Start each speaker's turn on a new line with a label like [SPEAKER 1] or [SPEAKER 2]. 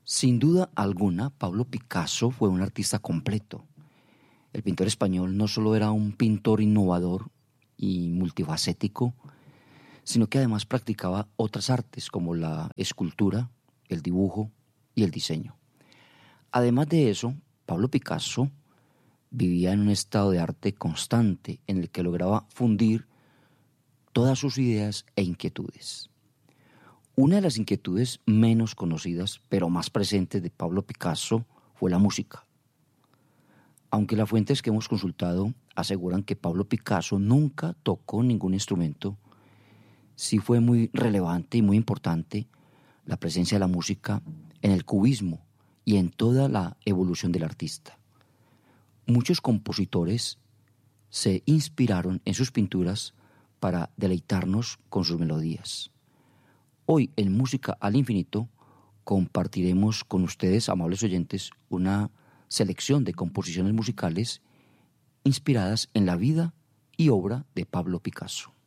[SPEAKER 1] Sin duda alguna, Pablo Picasso fue un artista completo. El pintor español no solo era un pintor innovador y multifacético, sino que además practicaba otras artes como la escultura, el dibujo y el diseño. Además de eso, Pablo Picasso vivía en un estado de arte constante en el que lograba fundir todas sus ideas e inquietudes. Una de las inquietudes menos conocidas, pero más presentes de Pablo Picasso fue la música. Aunque las fuentes que hemos consultado aseguran que Pablo Picasso nunca tocó ningún instrumento, sí fue muy relevante y muy importante la presencia de la música en el cubismo y en toda la evolución del artista. Muchos compositores se inspiraron en sus pinturas para deleitarnos con sus melodías. Hoy en Música al Infinito compartiremos con ustedes, amables oyentes, una selección de composiciones musicales inspiradas en la vida y obra de Pablo Picasso.